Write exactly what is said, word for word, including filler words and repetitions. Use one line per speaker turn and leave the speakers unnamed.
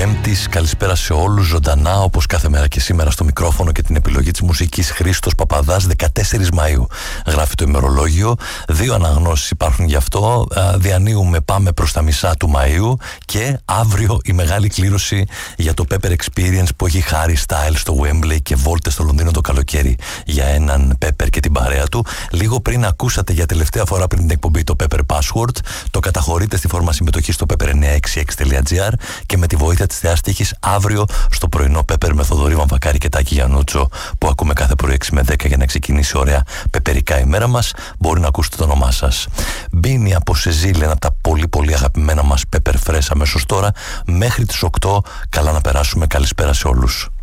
Πέμπτης. Καλησπέρα σε όλους ζωντανά, όπως κάθε μέρα και σήμερα, στο μικρόφωνο και την επιλογή της μουσικής, Χρήστος Παπαδάς. Δεκατέσσερις Μαΐου γράφει το ημερολόγιο. Δύο αναγνώσεις υπάρχουν γι' αυτό. Διανύουμε, πάμε προς τα μισά του Μαΐου και αύριο η μεγάλη κλήρωση για το Pepper Experience που έχει Harry Styles στο Wembley και βόλτες στο Λονδίνο το καλοκαίρι για έναν Pepper και την παρέα του. Λίγο πριν ακούσατε για τελευταία φορά πριν την εκπομπή το Pepper Password. Το καταχωρείτε στη φόρμα συμμετοχή στο pepper εννιακόσια εξήντα έξι τελεία τζι άρ και με τη βοήθεια της Θεάς Τύχης αύριο στο πρωινό Pepper με Θοδωρή Βαμβακάρη και Τάκη Γιαννούτσο που ακούμε κάθε πρωί έξι με δέκα για να ξεκινήσει ωραία πεπερικά η μέρα μας. Μπορεί να ακούσετε το όνομά σας. Μπίνι από Σεζίλ, ένα από τα πολύ πολύ αγαπημένα μας Pepper Fresh αμέσως τώρα μέχρι τις οκτώ. Καλά να περάσουμε. Καλησπέρα σε όλους.